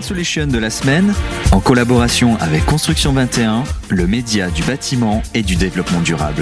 Solution de la semaine, en collaboration avec Construction 21, le média du bâtiment et du développement durable.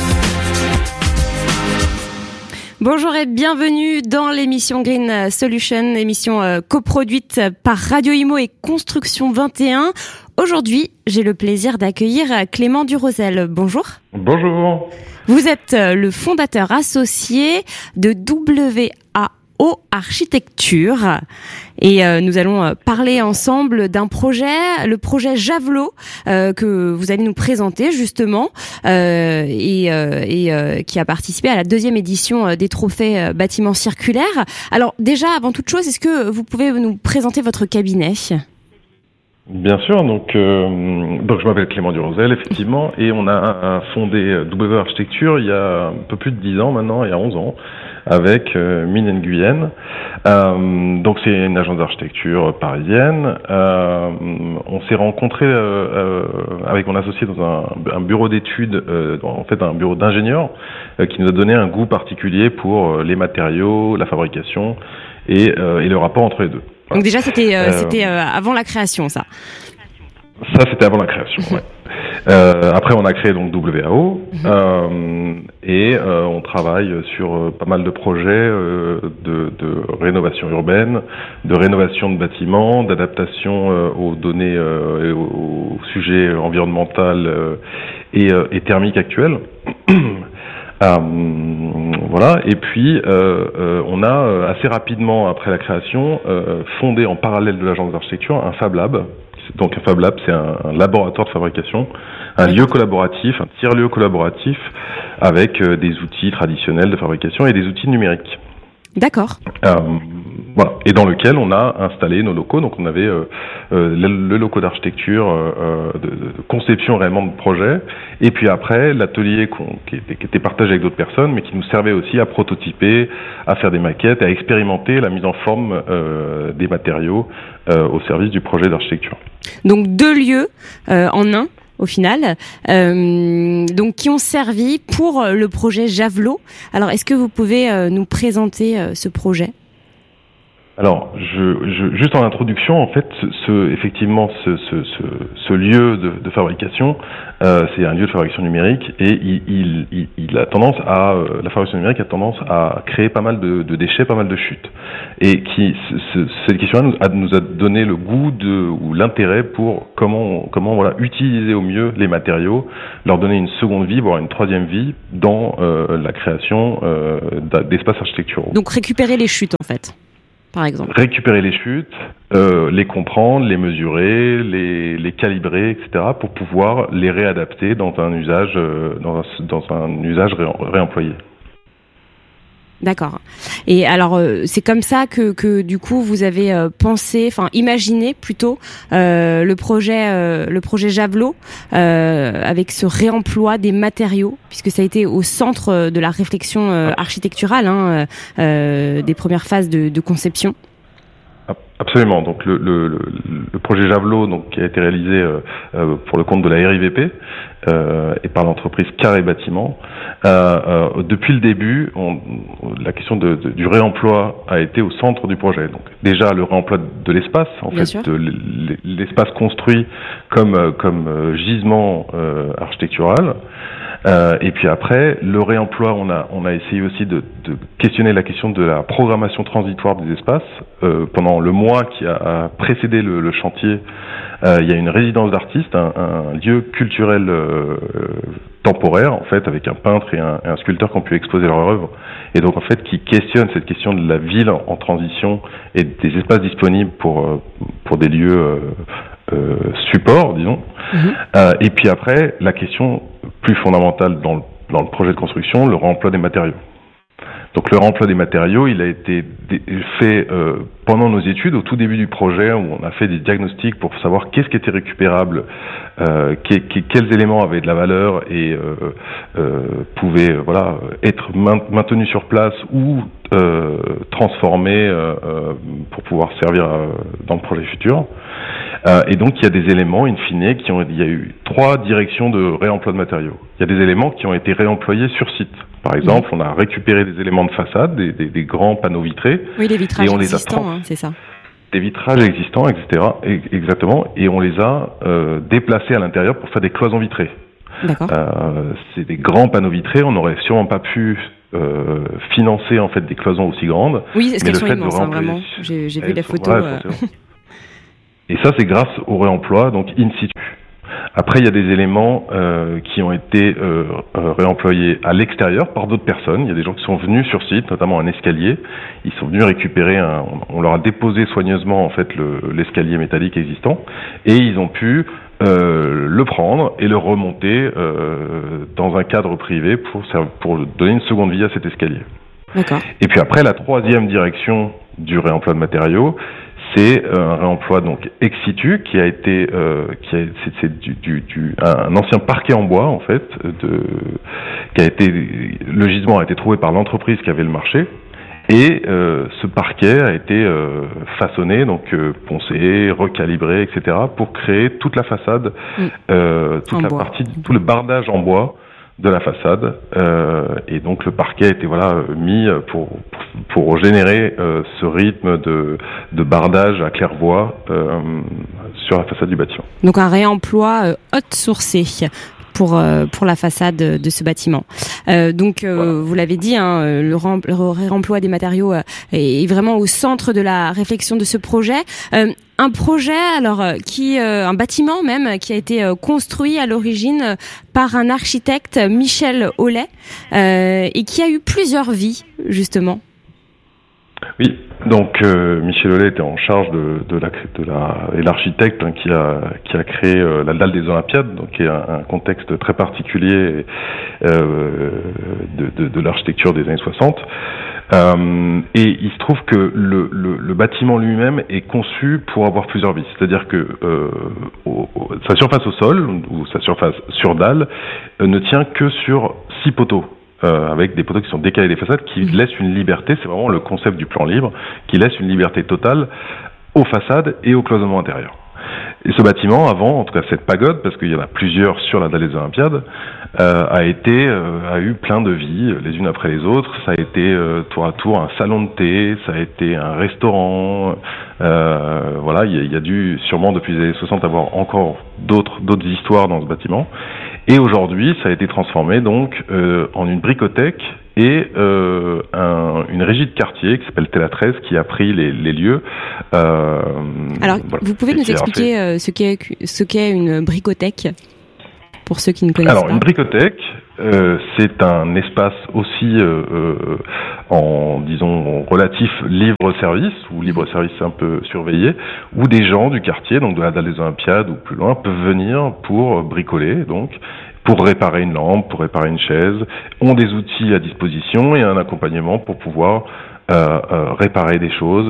Bonjour et bienvenue dans l'émission Green Solution, émission coproduite par Radio Imo et Construction 21. Aujourd'hui, j'ai le plaisir d'accueillir Clément Durosel. Bonjour. Bonjour. Vous êtes le fondateur associé de WAO Architecture et nous allons parler ensemble d'un projet, le projet Javelot, que vous allez nous présenter justement et qui a participé à la 2e édition des trophées bâtiments circulaires. Alors déjà, avant toute chose, est-ce que vous pouvez nous présenter votre cabinet ? Bien sûr, donc je m'appelle Clément Durosel, effectivement, et on a fondé WAO Architecture il y a un peu plus de 10 ans maintenant, il y a 11 ans, avec Mine Nguyen. Donc c'est une agence d'architecture parisienne. On s'est rencontrés avec mon associé dans un bureau d'études, en fait un bureau d'ingénieurs, qui nous a donné un goût particulier pour les matériaux, la fabrication et le rapport entre les deux. Donc déjà c'était avant la création, ça. Ça c'était avant la création. Ouais. Après on a créé donc WAO et on travaille sur pas mal de projets de rénovation urbaine, de rénovation de bâtiments, d'adaptation aux données et aux sujets environnementaux et thermiques actuels. Voilà. Et puis on a assez rapidement après la création fondé en parallèle de l'agence d'architecture un Fab Lab. Donc un Fab Lab, c'est un laboratoire de fabrication, un lieu collaboratif, un tiers-lieu collaboratif avec des outils traditionnels de fabrication et des outils numériques. D'accord. Voilà. Et dans lequel on a installé nos locaux. Donc on avait le local d'architecture, de conception réellement de projet. Et puis après, l'atelier qui était partagé avec d'autres personnes, mais qui nous servait aussi à prototyper, à faire des maquettes, à expérimenter la mise en forme des matériaux au service du projet d'architecture. Donc 2 lieux en un. Au final, donc qui ont servi pour le projet Javelot. Alors, est-ce que vous pouvez nous présenter ce projet ? Alors, juste en introduction, en fait, effectivement, ce lieu de fabrication, c'est un lieu de fabrication numérique et il a tendance la fabrication numérique a tendance à créer pas mal de déchets, pas mal de chutes. Et cette question-là nous a donné le goût ou l'intérêt pour comment voilà utiliser au mieux les matériaux, leur donner une seconde vie, voire une 3e vie dans la création d'espaces architecturaux. Donc récupérer les chutes, en fait. Par exemple. Récupérer les chutes, les comprendre, les mesurer, les calibrer, etc., pour pouvoir les réadapter dans un usage, réemployé. D'accord. Et alors, c'est comme ça que du coup vous avez imaginé plutôt le projet Javelot avec ce réemploi des matériaux, puisque ça a été au centre de la réflexion architecturale des premières phases de conception. Absolument. Donc le projet Javelot, donc qui a été réalisé pour le compte de la RIVP et par l'entreprise Carré Bâtiment. Depuis le début, la question du réemploi a été au centre du projet. Donc déjà le réemploi de l'espace, l'espace construit comme gisement architectural. Et puis après, le réemploi, on a essayé aussi de questionner la question de la programmation transitoire des espaces. Pendant le mois qui a précédé le chantier, il y a une résidence d'artistes, un lieu culturel temporaire, en fait, avec un peintre et un sculpteur qui ont pu exposer leur œuvre. Et donc, en fait, qui questionne cette question de la ville en transition et des espaces disponibles pour des lieux support, disons. Et puis après, la question plus fondamentale dans le projet de construction, le réemploi des matériaux. Donc le réemploi des matériaux, il a été fait pendant nos études, au tout début du projet, où on a fait des diagnostics pour savoir qu'est-ce qui était récupérable, quels éléments avaient de la valeur et pouvaient être maintenus sur place ou transformés pour pouvoir servir dans le projet futur. Et donc il y a des éléments, in fine, il y a eu 3 directions de réemploi de matériaux. Il y a des éléments qui ont été réemployés sur site. Par exemple, on a récupéré des éléments de façade, des grands panneaux vitrés. Oui, les vitrages existants, c'est ça. des vitrages existants, etc. Exactement, et on les a déplacés à l'intérieur pour faire des cloisons vitrées. D'accord. C'est des grands panneaux vitrés. On n'aurait sûrement pas pu financer en fait des cloisons aussi grandes. Oui, est-ce qu'elles sont immenses, vraiment. J'ai vu la photo. Voilà, et ça, c'est grâce au réemploi, donc in situ. Après, il y a des éléments qui ont été réemployés à l'extérieur par d'autres personnes. Il y a des gens qui sont venus sur site, notamment un escalier. Ils sont venus récupérer on leur a déposé soigneusement en fait l'escalier métallique existant, et ils ont pu le prendre et le remonter dans un cadre privé pour donner une seconde vie à cet escalier. D'accord. Et puis après, la troisième direction du réemploi de matériaux, c'est un réemploi donc ex situ qui a été un ancien parquet en bois en fait le gisement a été trouvé par l'entreprise qui avait le marché, et ce parquet a été façonné, donc poncé, recalibré, etc. pour créer toute la façade, toute la partie, tout le bardage en bois de la façade, et donc le parquet a été mis pour générer ce rythme de bardage à claire-voie sur la façade du bâtiment. Donc un réemploi outsourcé pour la façade de ce bâtiment. Vous l'avez dit, le réemploi des matériaux est vraiment au centre de la réflexion de ce projet. Un projet, un bâtiment même, qui a été construit à l'origine par un architecte, Michel Hollet, et qui a eu plusieurs vies, justement. Oui, donc Michel Hollet était en charge et l'architecte qui a créé la dalle des Olympiades, donc qui est un contexte très particulier de l'architecture des années 60. Et il se trouve que le bâtiment lui-même est conçu pour avoir plusieurs vies. C'est-à-dire que sa surface au sol ou sa surface sur dalle ne tient que sur 6 poteaux. Avec des poteaux qui sont décalés des façades, qui laissent une liberté, c'est vraiment le concept du plan libre, qui laisse une liberté totale aux façades et au cloisonnement intérieur. Et ce bâtiment, avant, en tout cas cette pagode, parce qu'il y en a plusieurs sur la dalle des Olympiades, a eu plein de vies, les unes après les autres. Ça a été tour à tour un salon de thé, ça a été un restaurant. Il y a dû sûrement depuis les années 60 avoir encore d'autres histoires dans ce bâtiment. Et aujourd'hui, ça a été transformé donc en une bricothèque et une régie de quartier qui s'appelle Tela 13 qui a pris les lieux. Vous pouvez nous expliquer ce qu'est une bricothèque pour ceux qui ne connaissent pas? Alors, une bricothèque, c'est un espace aussi en relatif libre-service, ou libre-service un peu surveillé, où des gens du quartier, donc de la dalle des Olympiades ou plus loin, peuvent venir pour bricoler, donc pour réparer une lampe, pour réparer une chaise, ont des outils à disposition et un accompagnement pour pouvoir réparer des choses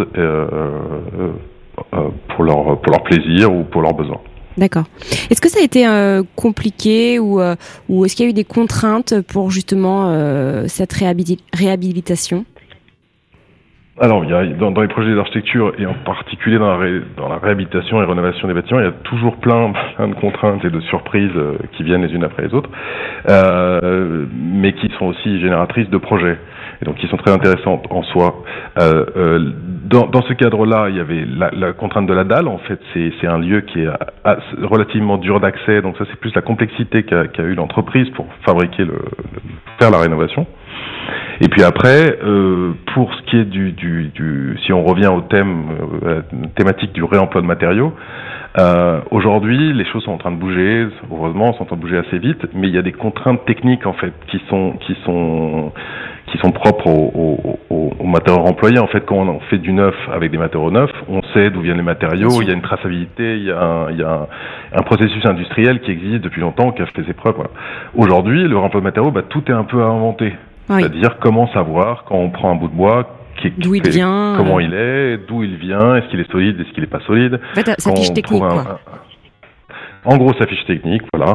pour leur plaisir ou pour leurs besoins. D'accord. Est-ce que ça a été compliqué ou est-ce qu'il y a eu des contraintes pour justement cette réhabilitation? Alors, il y a dans les projets d'architecture et en particulier dans la réhabilitation et rénovation des bâtiments, il y a toujours plein de contraintes et de surprises qui viennent les unes après les autres, mais qui sont aussi génératrices de projets et donc qui sont très intéressantes en soi. Dans ce cadre-là, il y avait la contrainte de la dalle. En fait, c'est un lieu qui est relativement dur d'accès, donc ça c'est plus la complexité qu'a eu l'entreprise pour fabriquer faire la rénovation. Et puis après, pour ce qui est si on revient au thématique du réemploi de matériaux, aujourd'hui, les choses sont en train de bouger, heureusement, sont en train de bouger assez vite, mais il y a des contraintes techniques, en fait, qui sont propres aux matériaux employés. En fait, quand on fait du neuf avec des matériaux neufs, on sait d'où viennent les matériaux, il y a une traçabilité, il y a un processus industriel qui existe depuis longtemps, qui a fait ses preuves. Voilà. Aujourd'hui, le réemploi de matériaux, tout est un peu à inventer. Oui. C'est-à-dire comment savoir quand on prend un bout de bois, d'où il vient, comment il est, d'où il vient, est-ce qu'il est solide, est-ce qu'il n'est pas solide. En fait, sa fiche technique, quoi. En gros, sa fiche technique, voilà.